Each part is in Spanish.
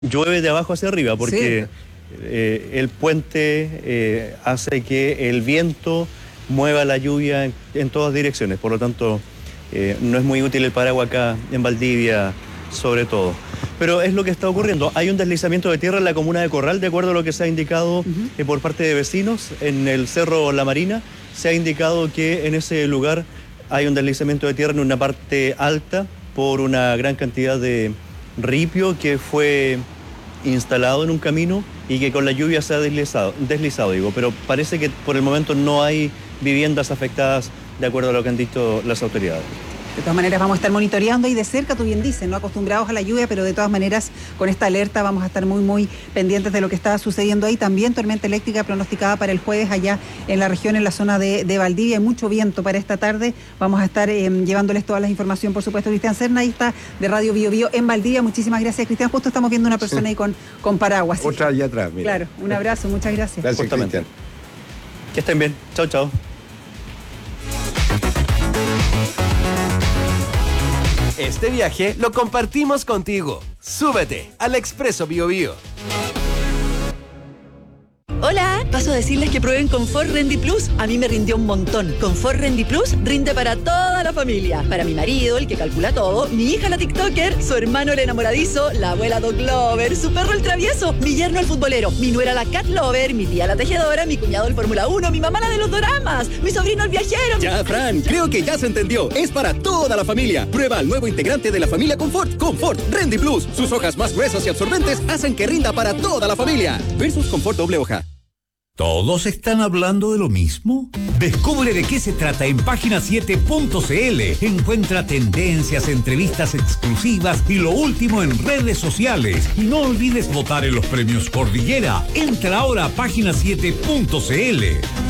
llueve de abajo hacia arriba porque Sí. el puente hace que el viento mueva la lluvia en todas direcciones. Por lo tanto, no es muy útil el paraguas acá en Valdivia, sobre todo. Pero es lo que está ocurriendo. Hay un deslizamiento de tierra en la comuna de Corral, de acuerdo a lo que se ha indicado por parte de vecinos. En el Cerro La Marina se ha indicado que en ese lugar hay un deslizamiento de tierra en una parte alta por una gran cantidad de ripio que fue instalado en un camino y que con la lluvia se ha deslizado, pero parece que por el momento no hay viviendas afectadas de acuerdo a lo que han dicho las autoridades. De todas maneras vamos a estar monitoreando y de cerca, tú bien dices, no acostumbrados a la lluvia, pero de todas maneras con esta alerta vamos a estar muy pendientes de lo que está sucediendo ahí. También tormenta eléctrica pronosticada para el jueves allá en la región, en la zona de Valdivia. Hay mucho viento para esta tarde. Vamos a estar llevándoles toda la información, por supuesto. Cristian Serna, ahí está, de Radio Bio Bio en Valdivia. Muchísimas gracias, Cristian. Justo estamos viendo una persona ahí con paraguas. Otra allá atrás, mira. Claro, un abrazo, muchas gracias. Gracias, Cristian. Que estén bien. Chao, chao. Este viaje lo compartimos contigo. Súbete al Expreso Bio Bio. Hola, paso a decirles que prueben Confort Rendy Plus. A mí me rindió un montón. Confort Rendy Plus rinde para toda la familia. Para mi marido, el que calcula todo, mi hija la TikToker, su hermano el enamoradizo, la abuela Dog Lover, su perro el travieso, mi yerno el futbolero, mi nuera la Cat Lover, mi tía la tejedora, mi cuñado el Fórmula 1, mi mamá la de los doramas, mi sobrino el viajero. Ya, Fran, creo que ya se entendió. Es para toda la familia. Prueba al nuevo integrante de la familia Confort, Confort Rendy Plus. Sus hojas más gruesas y absorbentes hacen que rinda para toda la familia. Versus Confort doble hoja. ¿Todos están hablando de lo mismo? Descubre de qué se trata en página7.cl. Encuentra tendencias, entrevistas exclusivas y lo último en redes sociales. Y no olvides votar en los premios Cordillera. Entra ahora a página7.cl.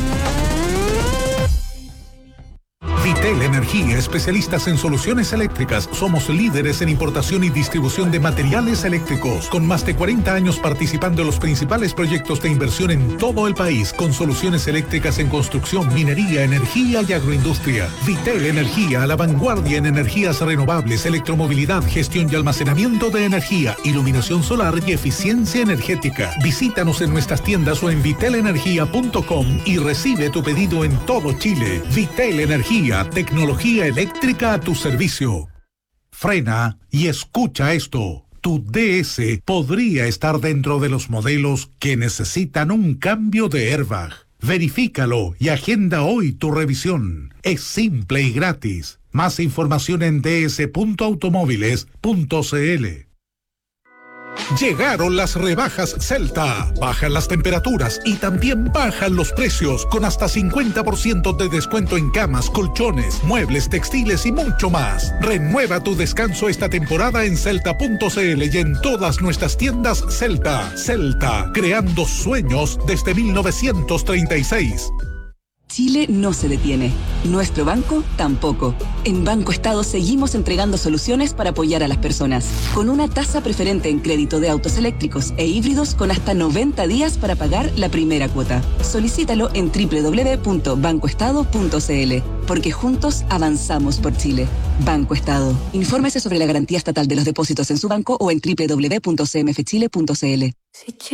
Vitel Energía, especialistas en soluciones eléctricas. Somos líderes en importación y distribución de materiales eléctricos, con más de 40 años participando en los principales proyectos de inversión en todo el país, con soluciones eléctricas en construcción, minería, energía y agroindustria. Vitel Energía, a la vanguardia en energías renovables, electromovilidad, gestión y almacenamiento de energía, iluminación solar y eficiencia energética. Visítanos en nuestras tiendas o en vitelenergia.com y recibe tu pedido en todo Chile. Vitel Energía, tecnología eléctrica a tu servicio. Frena y escucha esto. Tu DS podría estar dentro de los modelos que necesitan un cambio de airbag. Verifícalo y agenda hoy tu revisión. Es simple y gratis. Más información en ds.automóviles.cl. Llegaron las rebajas Celta. Bajan las temperaturas y también bajan los precios, con hasta 50% de descuento en camas, colchones, muebles, textiles y mucho más. Renueva tu descanso esta temporada en celta.cl y en todas nuestras tiendas Celta. Celta, creando sueños desde 1936. Chile no se detiene. Nuestro banco tampoco. En Banco Estado seguimos entregando soluciones para apoyar a las personas, con una tasa preferente en crédito de autos eléctricos e híbridos con hasta 90 días para pagar la primera cuota. Solicítalo en www.bancoestado.cl, porque juntos avanzamos por Chile. Banco Estado. Infórmese sobre la garantía estatal de los depósitos en su banco o en www.cmfchile.cl.